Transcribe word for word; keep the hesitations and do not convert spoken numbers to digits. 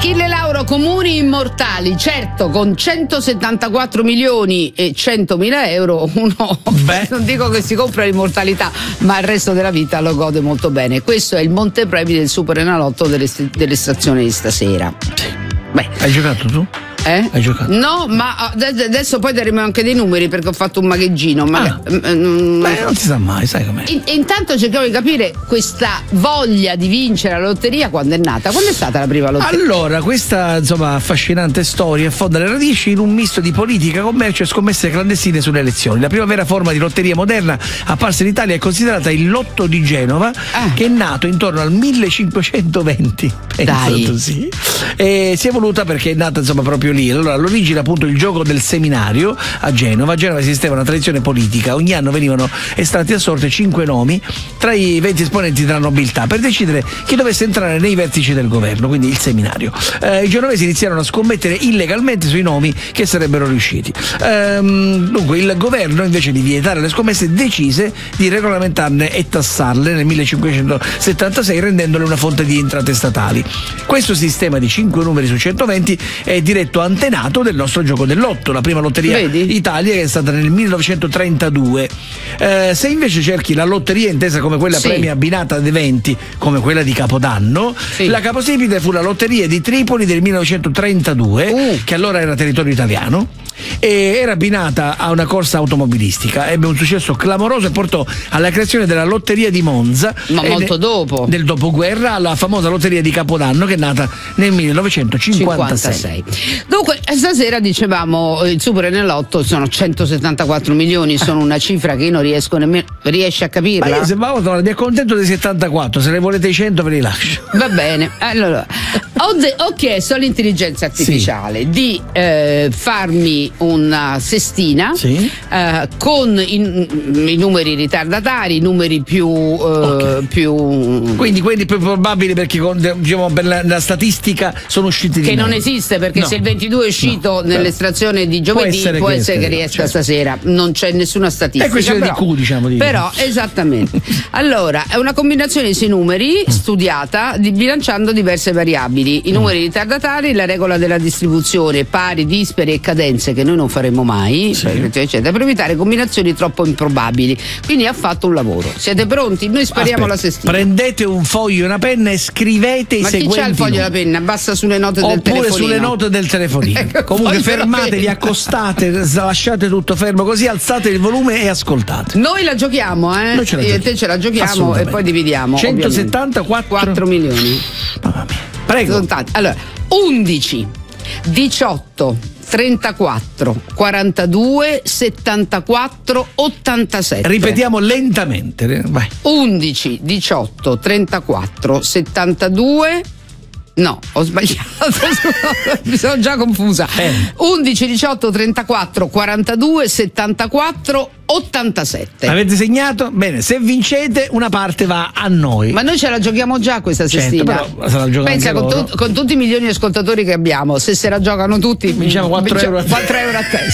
Achille Lauro, comuni immortali, certo, con centosettantaquattro milioni e centomila euro uno Beh. non dico che si compra l'immortalità, ma il resto della vita lo gode molto bene. Questo è il montepremi del Super Enalotto dell'estrazione di stasera. Beh. Hai giocato tu? Eh? Hai giocato? No, ma adesso poi daremo anche dei numeri perché ho fatto un magheggino. Ma ah. mm, Beh, non si sa mai, sai com'è. In, intanto cerchiamo di capire questa voglia di vincere la lotteria quando è nata. Quando è stata la prima lotteria? Allora, questa insomma affascinante storia affonda le radici in un misto di politica, commercio e scommesse clandestine sulle elezioni. La prima vera forma di lotteria moderna apparsa in Italia è considerata il Lotto di Genova, ah. che è nato intorno al millecinquecentoventi. Dai. Sì. E si è evoluta perché è nata insomma proprio lì. Allora, all'origine appunto il gioco del seminario a Genova. A Genova esisteva una tradizione politica, ogni anno venivano estratti a sorte cinque nomi tra i venti esponenti della nobiltà per decidere chi dovesse entrare nei vertici del governo, quindi il seminario. Eh, I genovesi iniziarono a scommettere illegalmente sui nomi che sarebbero riusciti. Ehm, dunque il governo, invece di vietare le scommesse, decise di regolamentarne e tassarle nel millecinquecentosettantasei, rendendole una fonte di entrate statali. Questo sistema di cinque numeri su centoventi è diretto antenato del nostro gioco del lotto, la prima lotteria Vedi? Italia, che è stata nel millenovecentotrentadue. Eh, se invece cerchi la lotteria intesa come quella sì. premia abbinata ad eventi come quella di Capodanno, sì. la capostipite fu la lotteria di Tripoli del millenovecentotrentadue, uh. che allora era territorio italiano, e era abbinata a una corsa automobilistica. Ebbe un successo clamoroso e portò alla creazione della lotteria di Monza, ma molto dopo del dopoguerra, alla famosa lotteria di Capodanno, che è nata nel millenovecentocinquantasei. cinquantasei. Dunque stasera dicevamo il Super Enalotto sono centosettantaquattro milioni, sono una cifra che io non riesco nemmeno, riesci a capirla? Ma io se vado mi accontento dei settantaquattro, se ne volete i cento ve li lascio. Va bene, allora ho, de- ho chiesto all'intelligenza artificiale sì. di eh, farmi una sestina sì. eh, con i, i numeri ritardatari, i numeri più, eh, okay. più quindi quelli più probabili, perché con, diciamo, per la, la statistica sono usciti di che meno. Non esiste, perché no. se il ventidue è uscito no. nell'estrazione di giovedì può essere, può che, essere che riesca certo. stasera, non c'è nessuna statistica. È questione però, di Q, diciamo di però esattamente. Allora è una combinazione di sei numeri studiata di, bilanciando diverse variabili, i numeri mm. ritardatari, la regola della distribuzione, pari, dispari e cadenze, che noi non faremo mai, sì. eccetera, eccetera, per evitare combinazioni troppo improbabili. Quindi ha fatto un lavoro. Siete pronti? Noi spariamo Aspetta, la sestina. Prendete un foglio e una penna e scrivete Ma i seguenti. Ma chi c'ha il foglio e la penna? Basta sulle note Oppure del telefonino. sulle note del telefonino. Ecco, comunque fermatevi, accostate, lasciate tutto fermo così, alzate il volume e ascoltate. Noi la giochiamo, eh? Noi ce la Io e te ce la giochiamo e poi dividiamo. centosettantaquattro milioni. Mamma mia. Prego. Allora, undici, diciotto, trentaquattro, quarantadue, settantaquattro, ottantasette. Ripetiamo lentamente. Vai. undici, diciotto, trentaquattro, settantadue. No, ho sbagliato, mi sono già confusa. Eh. undici, diciotto, trentaquattro, quarantadue, settantaquattro, ottantasette. Avete segnato? Bene, se vincete una parte va a noi. Ma noi ce la giochiamo già questa sestina. Certo, però se la giocano pensa con, tu, con tutti i milioni di ascoltatori che abbiamo, se se la giocano tutti vinciamo quattro euro a testa.